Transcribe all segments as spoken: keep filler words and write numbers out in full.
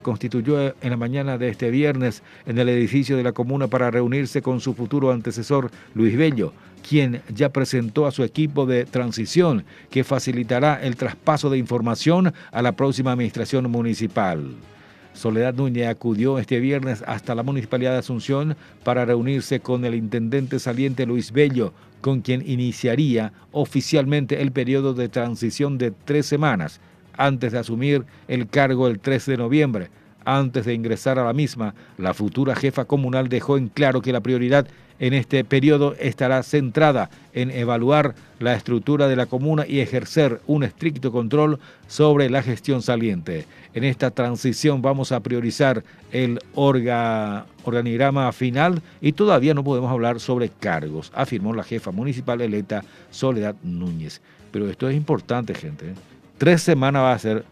constituyó en la mañana de este viernes en el edificio de la comuna para reunirse con su futuro antecesor, Luis Bello, quien ya presentó a su equipo de transición que facilitará el traspaso de información a la próxima administración municipal. Soledad Núñez acudió este viernes hasta la Municipalidad de Asunción para reunirse con el intendente saliente Luis Bello, con quien iniciaría oficialmente el periodo de transición de tres semanas, antes de asumir el cargo el tres de noviembre. Antes de ingresar a la misma, la futura jefa comunal dejó en claro que la prioridad en este periodo estará centrada en evaluar la estructura de la comuna y ejercer un estricto control sobre la gestión saliente. En esta transición vamos a priorizar el orga, organigrama final y todavía no podemos hablar sobre cargos, afirmó la jefa municipal electa Soledad Núñez. Pero esto es importante, gente, ¿eh? Tres semanas va a ser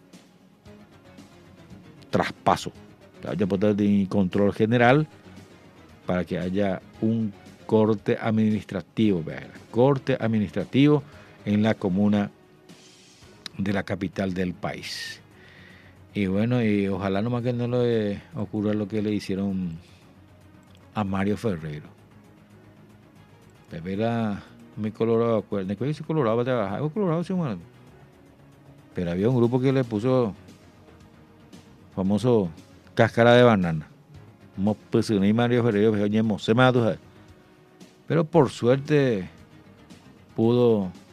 traspaso. Vaya a poner de control general para que haya un corte administrativo, ¿verdad? Corte administrativo en la comuna de la capital del país. Y bueno, y ojalá nomás que no le ocurra lo que le hicieron a Mario Ferrero. De veras, muy colorado, ¿de qué dice colorado para trabajar? Colorado, sí, bueno. Pero había un grupo que le puso famoso cáscara de banana. Y Mario Ferrero, pero por suerte pudo